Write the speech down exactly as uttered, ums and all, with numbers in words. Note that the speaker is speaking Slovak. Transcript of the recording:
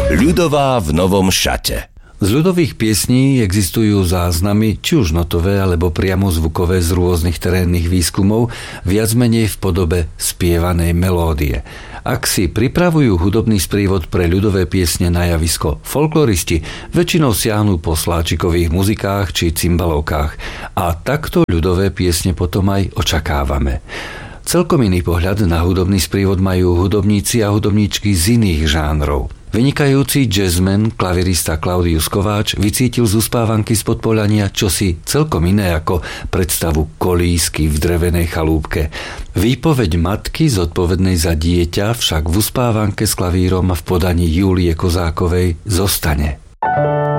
Ľudová v novom šate. Z ľudových piesní existujú záznamy, či už notové alebo priamo zvukové z rôznych terénnych výskumov, viac menej v podobe spievanej melódie. Ak si pripravujú hudobný sprívod pre ľudové piesne na javisko folkloristi, väčšinou siahnu po sláčikových muzikách či cymbalovkách. A takto ľudové piesne potom aj očakávame. Celkom iný pohľad na hudobný sprívod majú hudobníci a hudobníčky z iných žánrov. Vynikajúci jazzman, klavirista Klaudius Kováč vycítil z uspávanky z Podpolania čosi celkom iné ako predstavu kolísky v drevenej chalúbke. Výpoveď matky zodpovednej za dieťa však v uspávanke s klavírom v podaní Júlie Kozákovej zostane.